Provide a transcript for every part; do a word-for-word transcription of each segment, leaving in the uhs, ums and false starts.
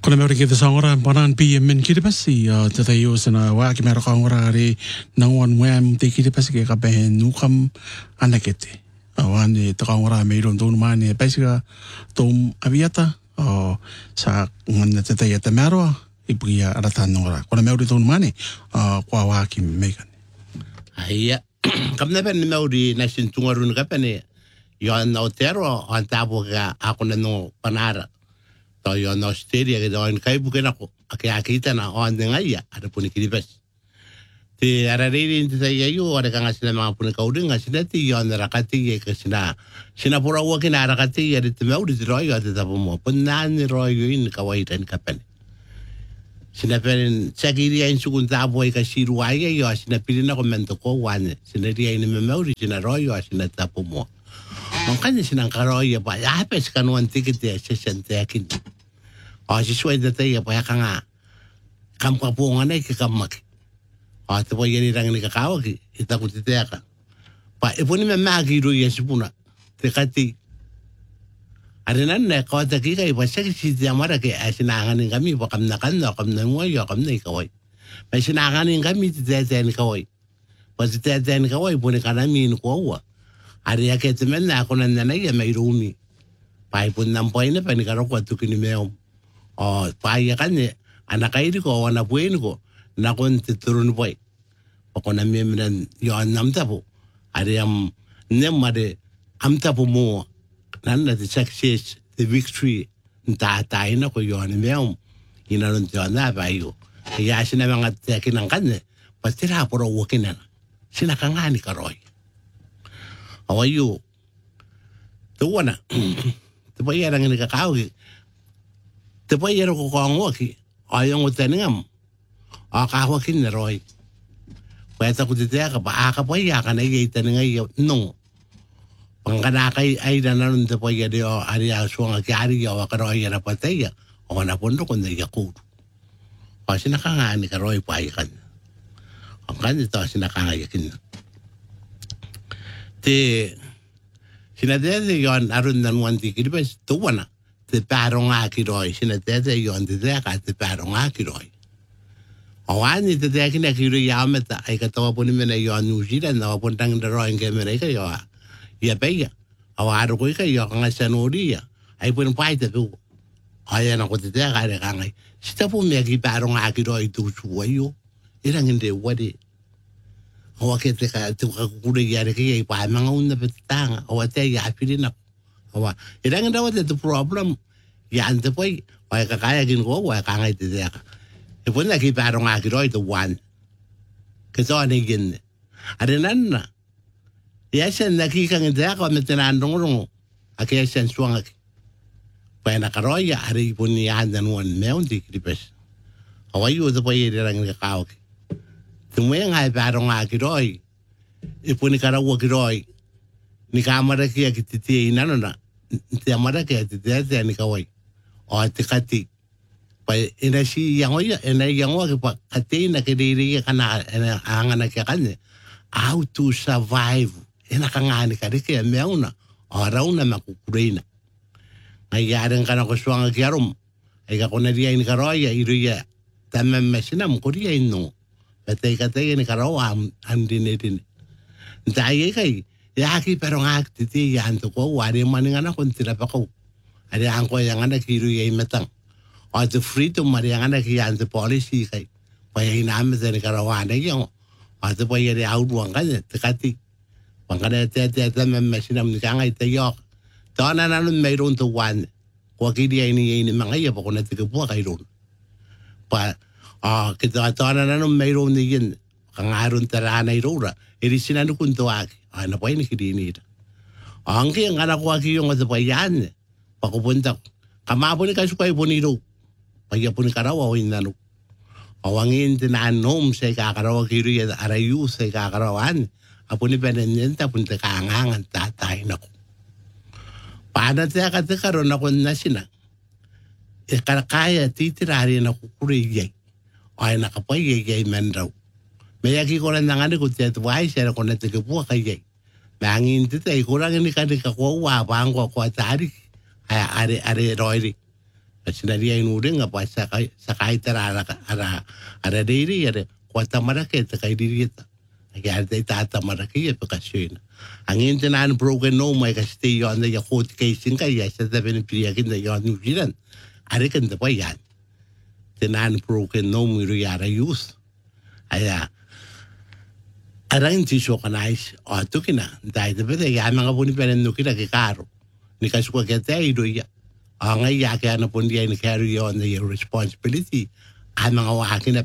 Kuna meuri ki sangora panan pi men ki pasi te te yo sana wa ki mera kangora re nangwan wem te ki pasi ke ka be nu kam anakete awan te kangora me ron don mane pasi ka tom aviata o sa ngan te te te mero ibuya aratan nora kuna meuri don mane kwa wa ki megan Iya, kam na ben meuri na sin tungarun ka pene yo na otero an tabo ka ako na no panara to yo no Australia ke do en kai buke na ko ake akita na on de ngaya ada puni kiribas te ara riri inte sai yo ara kanga sina ma puni ka udinga sina ti yo na rakati ye ke sina sina pura wo ke na rakati ye te meuri te royo te tapo mo punan royo in ka wai ten ka pen sina pen sakiri en sukun tabo ka siru ai yo sina pirina ko mento ko wane sina ri ai me meuri sina royo sina tapo mo Mungkin sinang karoy pa ya pes kanuan tiket ya sesente akin. Oh sesuai data ya pa ya kanga kam kapungan ay kikamak. Oh to boy yeri rang ni kakao ki ita ko titeka. Pa ipuni me magi ro ya sipuna. Tekati arenan na ko ta ki kai pa sa ki ti amara ke asinangan ni kami pa kam nakan no kam na ngoy yo kam nei kawai. Pa sinangan ni kami ti tete ni kawai. Pa ti tete ni kawai puni kanami ni ko wa. Ari ya ke temen na ko na na ya mai rumi pai pun nam pai ne pani karo kwa tukini meo o pai ya kan ne ana kai ko ana buen ko na kon te turun pai o ko na me men yo nam tapo ari am ne mare am tapo mo nan na the success the victory nta ta ina ko yo ne meo ina ron te na ba yo ya sina mga te kinang kan ne patira por wo kinana sina kangani karoi How are you? The one, the boy era in the cacao. The boy era ko kong waki. I young with them. A kawa kin the roy. Where the good take up a boy yak and I ate and no. Panganaka I don't know the boy or Aria swung a carry or a caroy and a pataya or an apondo on the Yakut. Pasinaka and the caroy paikan. I'm going to toss in a kayakin. Te sina dede yon arun nan wan ti kiribes to wana te paronga kiroi sina dede yon te deka te paronga kiroi awani te deka kina kiroi yameta ai ka tawa puni mena yon nujira na wapun tang dero inge mena ka yo ya peya awaro ko ka yo nga sanoria ai pun pai te tu ai na ko te deka re ka ngai sita pu me ki paronga kiroi tu suayo era ngende wadi o ke te ka te ka kure ya re ke pa manga una petanga o te ya pirina o wa ira ngenda wa te problem ya ante poi wa ka ka ya kin go wa ka ngai te ya e pona ki pa ro nga ki roi to one ke so ne gin are nan na ya sen na ki ka ngenda ka me te na ndong rong a ke sen suanga ki pa na ka roi ya are poni ya dan one me un ti ki pes o wa yu te poi ira ngenda ka o Tumwe ngai paro nga kiroi. Ipu ni karawa kiroi. Ni kamara kia ki titi inano na. Ti amara kia titi ate ni kawai. O te kati. Pa ina si yangoya. Ina yangoa ki pa kati na kiriri kana angana kia kane. How to survive. Ina ka ngani karike meuna. O rauna makukureina. Ngai yaren kana kusuanga kia rum. Ega kona ria ini karoi ya iruya. Tama mesina mkuria ino. Te ka te ni karo am andine din dai kai ya ki pero ngak ti ya anto ko wari maninga na kon tira pa ko ari an ko yang ana ki ru ye metang o the freedom mari yang ana ki anto policy kai pa ye na me te karo wa ne yo o te pa ye au duang ka te ka ti pangana te te te me me sinam ni ka ngai te yo to na na me ron to wan ko ki dia ni ni manga ye pa ko na te ko kai ron pa Ah, kita atana na no meiro ni yin kangarun tarana irora eri sinanu kunto aki ana pa ni kidi ni angke ngana ko aki yung sa payan pakupunta kamapo ni kasukai boniro paya pun karawa o inano awangin tinanom sa kakarawa kiri arayu sa kakarawan apo ni penendenta punta kangangan tatay nako paano tayo katikaroon ako nasina e karakaya titirari na kukuriyay ay nakapay yay man raw. May aki ko lang nangani ko tiyato ay siya ko na tigapuwa kay Bangin titay kurang ni kadi ka ko wa bang ko ko tari ay are are roiri. Pasinaria inuringa pa sa kay sa kahit ara ara ara diri ara kwata marake ta kay diri ta. Kaya tay tata marake ya pakasyon. Ang intinan broken no may kasi yon na yakot case kay ya sa tabi piliyakin na yon New Zealand. Ari kan ta pa yan. Tinan broken no mi yara youth. Aya arang tiso kanais o tukina dai de bede ya mga buni penen no kina ke karo. Ni kasu ka tay do ya. Ang ay yake na pun dia ni carry on the responsibility ang mga wakin na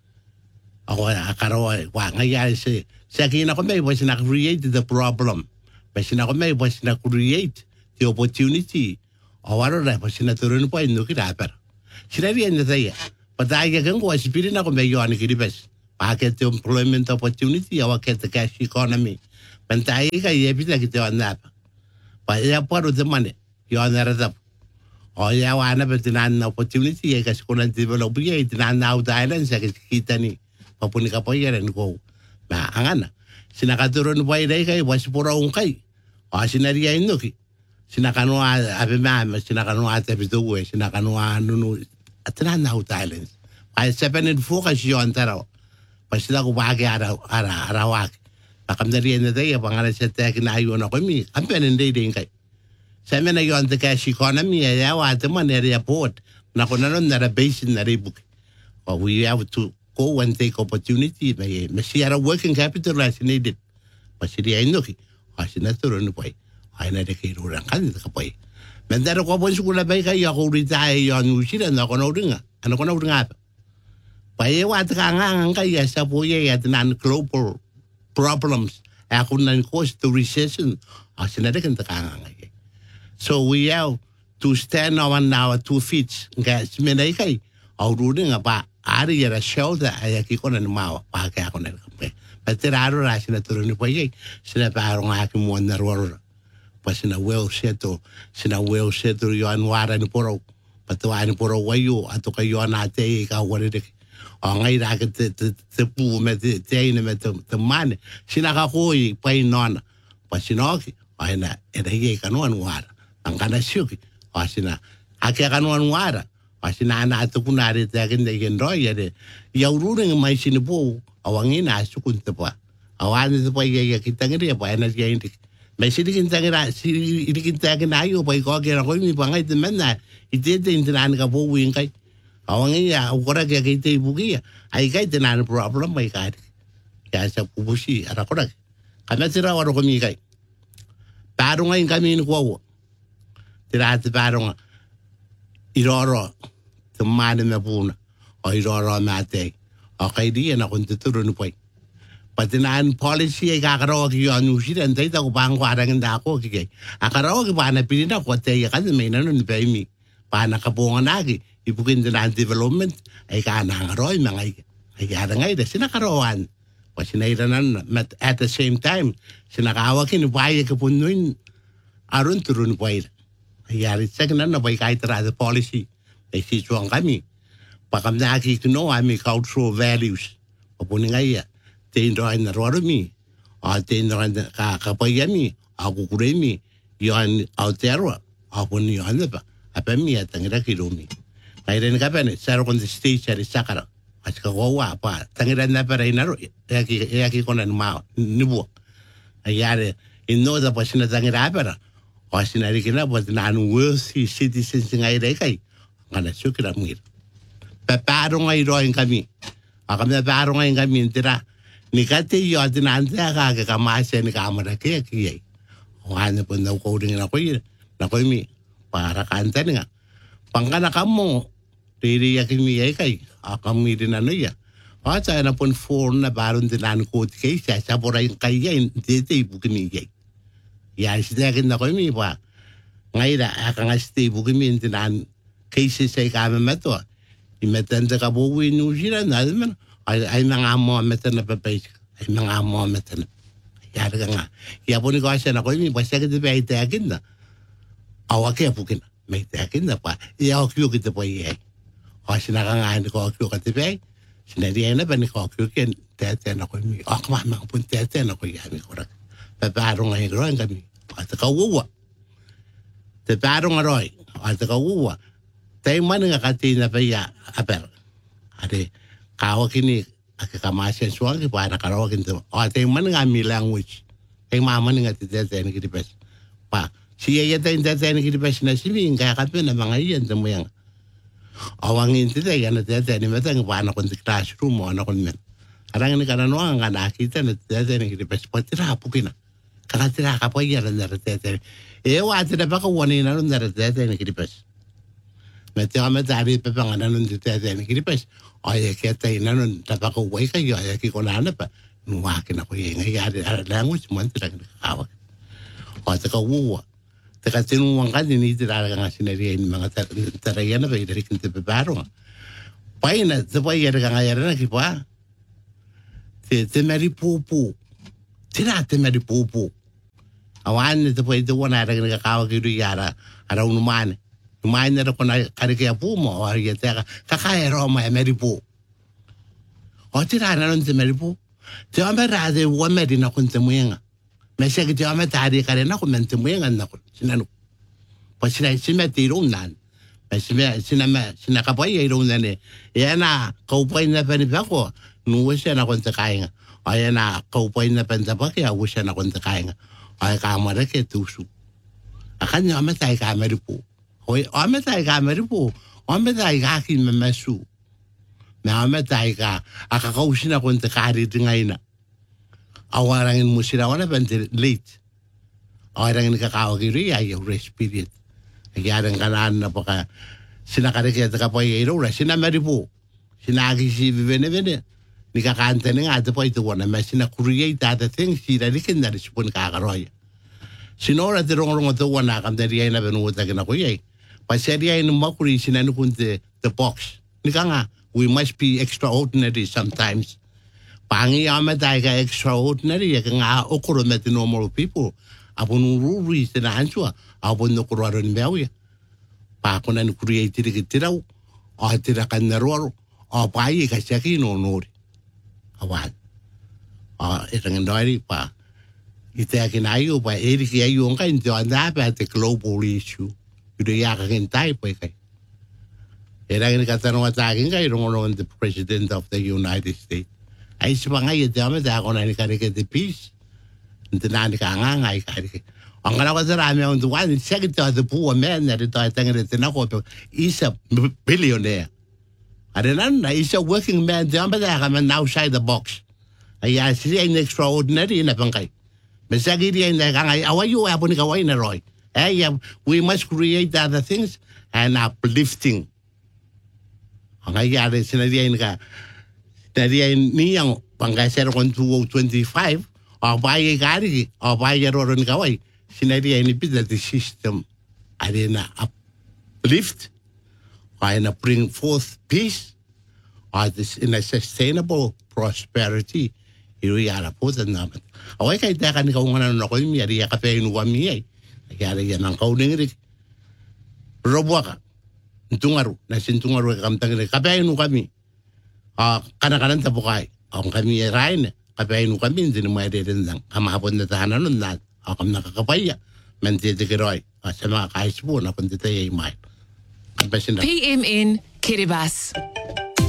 ako akaro wa ngaya se sa kina ko may was na create the problem but sina ko may was na create the opportunity o waro na was na turun po ino kita per sina riyan na tayo patay ka ko spirit na ko may yon ki bes paket the employment opportunity o paket the cash economy pantay ka yebita kita na pa ya paro de mane yon na rada o ya wana betinan na opportunity ya kasi kunan develop ya itinan na island sa kita ni papuni ka pa yan ko ba angana sinakaturon pa ide kay was pura ungkay o sinariya ino ki sinakanwa abe mama sinakanwa ate bituwe sinakanwa nunu atinan na island ay seven and focus yon taro pasila ko bagi ara ara arawak pakamdari na tayo pangalan sa tek na ayon ako mi ampen hindi din kay sa men na yon the cash economy ya wa te man area port na ko nanon na basin na ribuk or we have to go and take opportunity may may share working capital as needed pasiri ay no ki asina turo no pai ay na de kiro ran kan ka pai men daro ko bon sukula bai kay ako retire yon usira na ko no ringa ano ko no ringa pai wa ta nga kay sa po ye at nan global problems ako nan cause to recession asina de kan ta nga. So we have to stand on our two feet. Guys, menai kai. Auruding apa? Ari yara shelter ayaki konan mau pakai aku nen kape. Betul aru rasa na turun ni payai. Sina parong aki muan narwar. Pasina well settle. Sina well settle yuan wara ni poro. Patu ani poro wayu atau kayu anate kau wari dek. Angai raket te te te pu me te te ine me te te mane. Sina kakoi pai nona. Pasina oki. Aina era ye kanuan wara. Ang kana syuki asina ake kanuan wara asina ana atu kunare te akin de gendoi ade ya urure mai sini po awangin asukun te pa awani te pa ya kita ngiri pa ena ya indi mai sini kinta ngira sini kinta akin ayo pa ko ke ko mi pangai te menna ite te intran ka po win kai awangin ya ukora ke ke te bugi ai kai te nan problem mai kai ya sa kubushi ara kora kana tira waro ko mi kai parung ai kami ni ko tirate parong iroro te mane me puna o iroro mate o kai dia na kun tuturu ni pai patinan policy e ka karo ki yo nu siren te ta ko bang kwa rang da ko ki ke akaro ki bana pinina ko te ya kan me na ni pe mi bana ka bonga na ki ibukin na development ai ka na ngaroi mangai ai ka ngai de sina karoan wa sina iranan at the same time sina kawa ki ni pai ke punuin arun turun pai yari second na bai kai tra the policy ai si chuang kami pakam na ki no ami cultural values opuni ngai ya te ndo ai na ro mi a te ndo ka ka pa yami a ku kure mi yon altero a puni yon ba apa mi ya tangira ki ro mi ai ren ka pene saro con the stage ari sakara as ka go wa pa tangira na pa ina ro ya ki ya ki konan ma ni bu ai yare in no da pasina tangira pa Wasina rikina buat nanu worthy citizens ngai rekai ngana sukira mir paparo ngai roin kami akam paparo ngai kami tira nikate yo dinan ta ka ka mase ni kamera ke ki wana pun na ko ring na ko na ko mi para kanta nga pangkana kamo diri yakimi ai kai akam mi dinan ya Ata na pun phone na barun dinan ko ke sa sa borai kai yen te te bukini ye ya sida kin na ko mi ba ngai da aka ngasti bukimi dinan ke se se ka me meto i metan de ka bo wi nu jira na men ai ai na mo metan na pe pe ai na mo metan ya da nga ya boni ko sa na ko mi ba sa ke de pe te akin na awa ke bukin me te akin na pa ya o kyu ke te po ye o sina ka nga ko kyu ka te pe sina dia na ba ni ko kyu ken te te na ko mi o ma ma pun te te na ko ya mi ko ra pa pa ro ngai ro ngami pa te ka wo te pa ro ngai ro pa te ka wo Tai mani nga katina pa ia aper. Ade kawa kini ake kamasi suang ki para karawa kinto. O tai mani nga mi language. Tai mama ni nga tete tete ni kitipes. Pa siya ia tai tete ni kitipes na simi nga kape na mga iyan tamo yang. Awangin tete ya na tete ni meta nga pa na kon ti classroom mo na kon men. Arang ni kana noang nga nakita na tete ni kitipes patira pukina. Kakatira ka pa iya na tete. E wa tete pa ka wani na na tete ni kitipes. Mete ame tari pe pangana nun te te ni kiripes. Oye ke te ina nun tapako wai ka yo ya ki konana pa. Nuwa ke na ko ye ngai ya language mon te ka kawa. O te ka wo. Te ka tinu wan ka ni te ra nga sineri ni mga tara ya na pe ri kin te pe baro. Pai na te pai ya nga ya na ki pa. Te te meri pu pu. Te na te meri pu pu. Awan te pai te wana ra nga kawa ki ru ya ra ara unu mane. Mai nera kona karike apu mo o ia te kakae roma e meripu. O te rana non te meripu. Te ame rade ua meri na kun te muenga. Me se ki te ame tari kare na kun men te muenga na kun. Sinanu. Pa sina sime te irong nan. Me sime sina me sina kapai e irong nane. E ana kaupai na peni pako. Nuwe se na kun te kainga. O e na kaupai na peni tapake a uwe na kun te kainga. O e ka amare ke tusu. Akani ame tai ka meripu. Hoi, ame tai ka meripu, ame tai ka ki me mesu. Me ame tai ka, aka kausina kon te kari tingaina. Awarangin musira wana pente late. Awarangin ka kawa kiri ya ya rest period. Agarang kanan na paka, sinakare kaya te kapoy ya iro, sina meripu. Sinagi si vivene vene. Ni kakante ni nga te po ito wana, me sina create other things, sira rikin na risipun kakaroya. Sinora te rongo-rongo te wana kam te riay na benuwa na ko yay. Paseria in Makuri sinanukunte the box. Nikanga, we must be extraordinary sometimes. Pangi amatai ka extraordinary ka nga okoro met the normal people. Apun ururi sina ansua, apun no kuraro ni meawia. Pa kuna ni creative ki tirau, o tira ka naroro, o pai ka saki no nori. Awan. Ah, itang ndari pa. Ite akin ayo pa eri ki ayo nga into anda pa the global issue. Yudo ya ka kintai po kay. Era ni katano atagin kay rongon the president of the United States. Ay siya nga yun dami da ako na ni karike the peace. Hindi na ni ka nga nga karike. Ang kana ko sa rami ang duwan, second to the poor man na ito ay tangin ito na ko is a billionaire. Adenan na is a working man dami da ka man outside the box. Ay siya ay extraordinary na bangkay. Masagi diya na ka nga awayo ay po ni kaway na Roy. Hey, yeah, we must create other things and uplifting. Ang ayari, sinadiyan ka, sinadiyan niyang pangkasero kong two thousand twenty-five, o baye kari, o baye roron kaway, sinadiyan ipit that the system ay na uplift, ay na bring forth peace, or this in a sustainable prosperity. Iruyara po sa naman. Away kahit na kanikaw nga nanon ako, miyari ya kape inuwa miyay. Kaya yan ang kauning rin. Robwa ka. Tungaru. Nasin tungaru ka kamtang rin. Kapayin mo kami. Uh, Kanakanan tapukay. Ang kami erayin. Kapayin mo kami. Hindi naman rin lang. Kamahapon na tahanan nun na. Akam nakakapaya. Mentitikiroy. Sa mga kahit po. Napunti tayo yung mahal. P M N Kiribati.